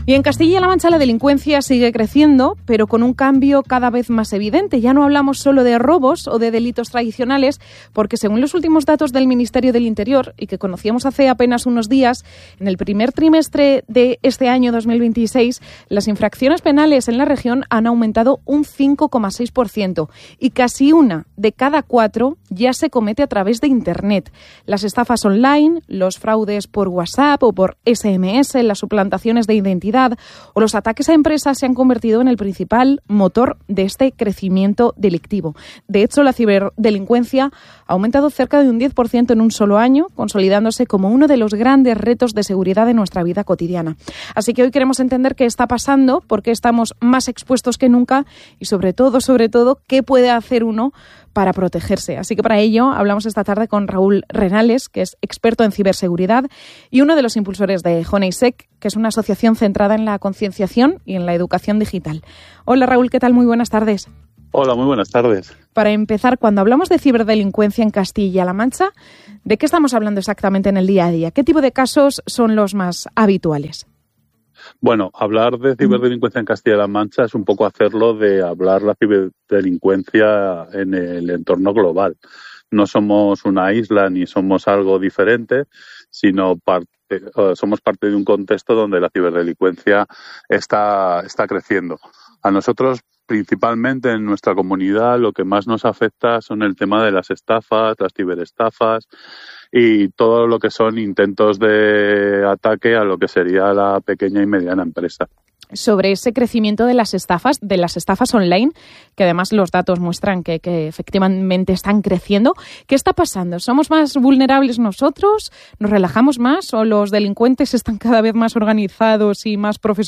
Y en Castilla-La Mancha la delincuencia sigue creciendo, pero con un cambio cada vez más evidente. Ya no hablamos solo de robos o de delitos tradicionales, porque según los últimos datos del Ministerio del Interior, y que conocíamos hace apenas unos días, en el primer trimestre de este año 2026, las infracciones penales en la región han aumentado un 5,6% y casi una de cada 4 ya se comete a través de Internet. Las estafas online, los fraudes por WhatsApp o por SMS, las suplantaciones de identidad o los ataques a empresas se han convertido en el principal motor de este crecimiento delictivo. De hecho, la ciberdelincuencia ha aumentado cerca de un 10% en un solo año, consolidándose como uno de los grandes retos de seguridad de nuestra vida cotidiana. Así que hoy queremos entender qué está pasando, por qué estamos más expuestos que nunca y sobre todo, qué puede hacer uno para protegerse. Así que para ello hablamos esta tarde con Raúl Renales, que es experto en ciberseguridad y uno de los impulsores de Honeysec, que es una asociación centrada en la concienciación y en la educación digital. Hola Raúl, ¿qué tal? Muy buenas tardes. Hola, muy buenas tardes. Para empezar, cuando hablamos de ciberdelincuencia en Castilla-La Mancha, ¿de qué estamos hablando exactamente en el día a día? ¿Qué tipo de casos son los más habituales? Bueno, hablar de ciberdelincuencia en Castilla-La Mancha es un poco hacerlo de hablar la ciberdelincuencia en el entorno global. No somos una isla ni somos algo diferente, sino somos parte de un contexto donde la ciberdelincuencia está creciendo. A nosotros, principalmente en nuestra comunidad, lo que más nos afecta son el tema de las estafas, las ciberestafas y todo lo que son intentos de ataque a lo que sería la pequeña y mediana empresa. Sobre ese crecimiento de las estafas online, que además los datos muestran que efectivamente están creciendo, ¿qué está pasando? ¿Somos más vulnerables nosotros? ¿Nos relajamos más? ¿O los delincuentes están cada vez más organizados y más profesionales